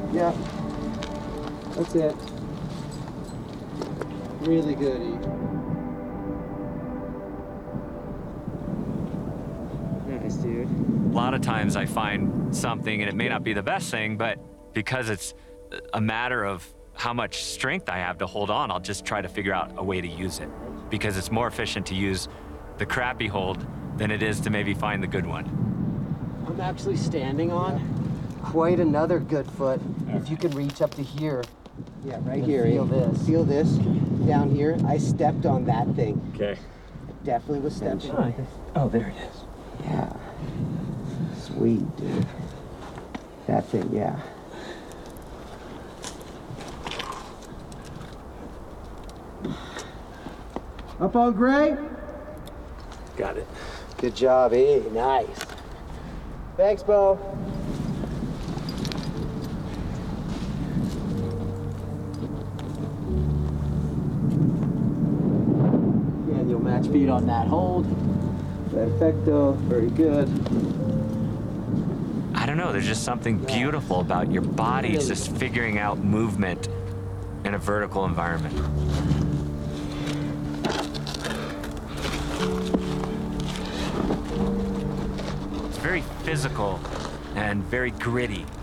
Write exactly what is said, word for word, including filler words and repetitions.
Yeah. That's it. Really good, E. Nice, dude. A lot of times I find something and it may not be the best thing, but because it's a matter of how much strength I have to hold on, I'll just try to figure out a way to use it, because it's more efficient to use the crappy hold than it is to maybe find the good one. I'm actually standing on quite another good foot. If you can reach up to here. Yeah, right here. Feel this. Feel this down here. I stepped on that thing. Okay. I definitely was stepping on it. Oh, there it is. Yeah. Sweet, dude. That thing, yeah. Up on Gray? Got it. Good job, E. Nice. Thanks, Bo. Yeah, you'll match feet on that hold. Perfecto. Very good. I don't know, there's just something beautiful about your body just figuring out movement in a vertical environment. It's very physical and very gritty.